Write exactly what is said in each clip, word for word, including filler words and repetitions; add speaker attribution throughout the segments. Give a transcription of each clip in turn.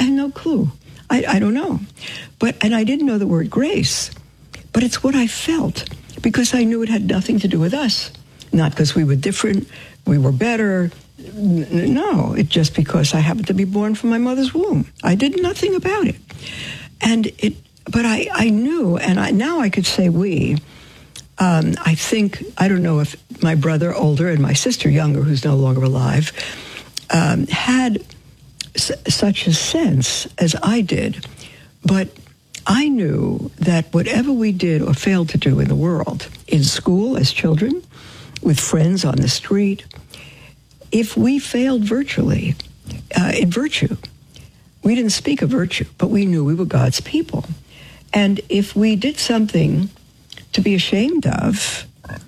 Speaker 1: had no clue. I, I don't know. But, and I didn't know the word grace, but it's what I felt because I knew it had nothing to do with us. Not because we were different, we were better. N- no, it's just because I happened to be born from my mother's womb. I did nothing about it. And it, but I, I knew, and I, now I could say we, um, I think, I don't know if my brother older and my sister younger, who's no longer alive, um, had s- such a sense as I did. But I knew that whatever we did or failed to do in the world, in school as children, with friends on the street, if we failed virtually, uh, in virtue, we didn't speak of virtue, but we knew we were God's people. And if we did something to be ashamed of,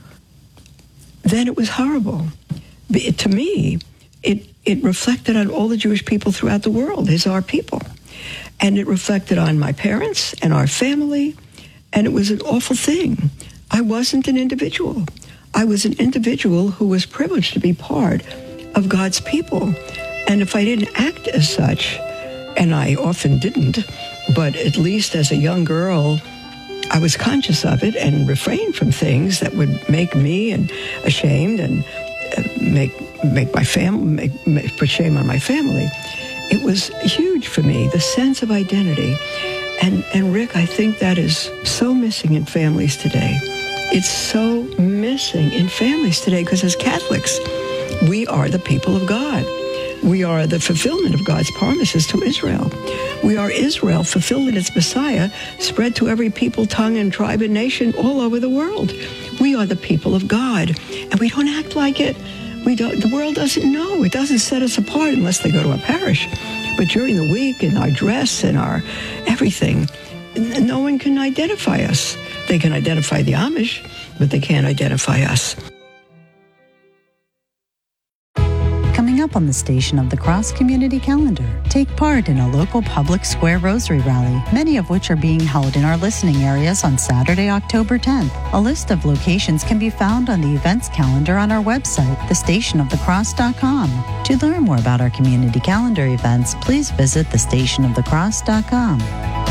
Speaker 1: then it was horrible. It, to me, it, it reflected on all the Jewish people throughout the world as our people. And it reflected on my parents and our family, and it was an awful thing. I wasn't an individual. I was an individual who was privileged to be part of God's people. And if I didn't act as such, and I often didn't, but at least as a young girl, I was conscious of it and refrained from things that would make me and ashamed and uh, make make my family make, make put shame on my family. It was huge for me, the sense of identity. And and Rick, I think that is so missing in families today. It's so missing in families today because as Catholics, we are the people of God. We are the fulfillment of God's promises to Israel. We are Israel fulfilled in its Messiah, spread to every people, tongue, and tribe and nation all over the world. We are the people of God, and we don't act like it. We don't. The world doesn't know. It doesn't set us apart unless they go to a parish. But during the week, in our dress and our everything, no one can identify us. They can identify the Amish, but they can't identify us.
Speaker 2: Coming up on the Station of the Cross Community Calendar, take part in a local public square rosary rally, many of which are being held in our listening areas on Saturday, October tenth. A list of locations can be found on the events calendar on our website, the station of the cross dot com. To learn more about our community calendar events, please visit the station of the cross dot com.